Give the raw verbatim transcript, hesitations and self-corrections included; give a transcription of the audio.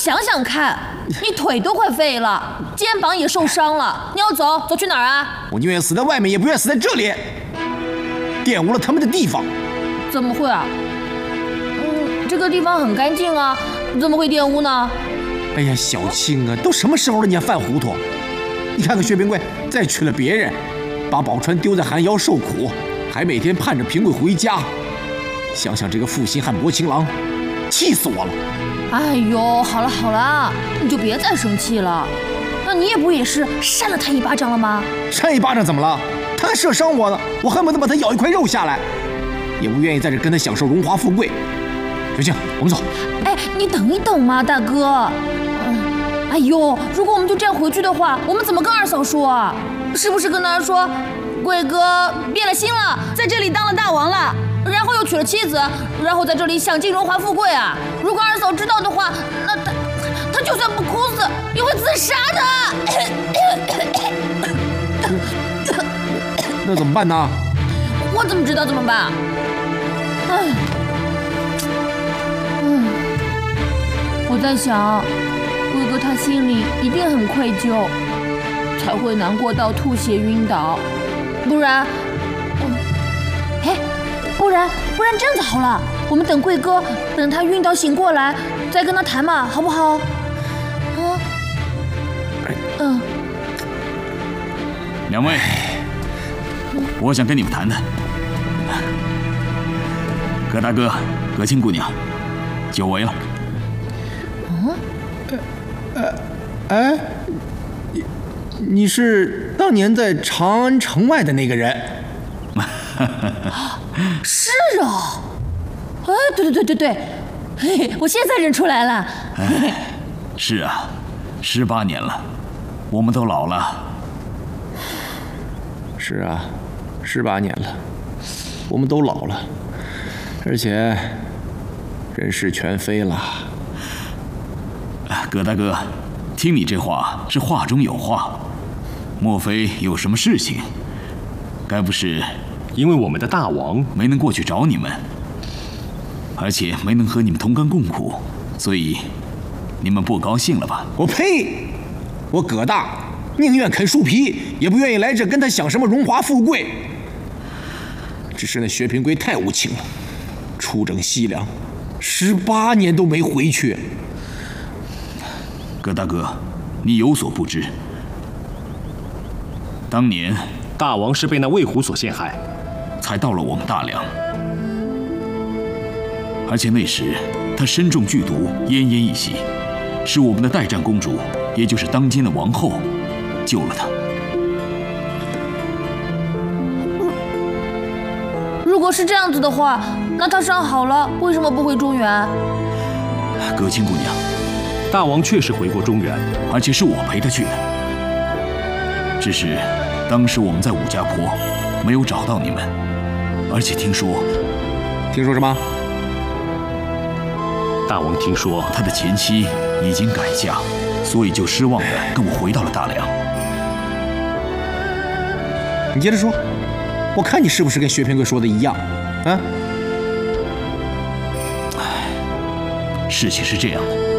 想想看，你腿都快废了，肩膀也受伤了，你要走，走去哪儿啊？ 我宁愿死在外面，也不愿死在这里，玷污了他们的地方。 怎么会啊？嗯，这个地方很干净啊，怎么会玷污呢？ 哎呀，小青啊，都什么时候了，你还犯糊涂？你看看薛平贵，再娶了别人，把宝钏丢在寒窑受苦，还每天盼着平贵回家。想想这个负心汉薄情郎，气死我了！ 哎呦，好了好了，你就别再生气了。那你也不也是扇了他一巴掌了吗？ 扇一巴掌怎么了？他还射伤我了，我恨不得把他咬一块肉下来，也不愿意在这跟他享受荣华富贵。雪清，我们走。 哎，你等一等嘛，大哥。嗯，哎呦，如果我们就这样回去的话，我们怎么跟二嫂说啊？是不是跟他说，贵哥变了心了，在这里当了大王了？然后又娶了妻子，然后在这里享尽荣华富贵啊！如果二嫂知道的话，那他他就算不哭死，也会自杀的。 那怎么办呢？ 我怎么知道怎么办？哎，嗯，我在想，贵哥他心里一定很愧疚，才会难过到吐血晕倒，不然，嗯，哎。不然，不然这样子好了，我们等贵哥，等他晕倒醒过来，再跟他谈嘛，好不好？啊，嗯。 两位，我想跟你们谈谈。葛大哥、葛青姑娘，久违了。 嗯？ 呃，哎，你你是当年在长安城外的那个人？ 是哦，哎，对对对对对，嘿，我现在认出来了。 哎，是啊，十八年了，我们都老了。 是啊，十八年了，我们都老了，而且人事全非了。 葛大哥，听你这话是话中有话，莫非有什么事情？该不是？ 因为我们的大王没能过去找你们，而且没能和你们同甘共苦，所以你们不高兴了吧？ 我呸！我葛大宁愿啃树皮，也不愿意来这跟他享什么荣华富贵。只是那薛平贵太无情了，出征西凉，十八年都没回去。 葛大哥，你有所不知，当年大王是被那魏虎所陷害。 才到了我们大梁，而且那时他身中剧毒，奄奄一息，是我们的代战公主，也就是当今的王后，救了他。 如果是这样子的话，那他伤好了，为什么不回中原？ 葛青姑娘， 大王确实回过中原， 而且是我陪他去的。只是当时我们在武家坡，没有找到你们。而且听说， 听说什么？ 大王听说他的前妻已经改嫁，所以就失望的跟我回到了大梁。 你接着说，我看你是不是跟薛平贵说的一样？啊？ 事情是这样的。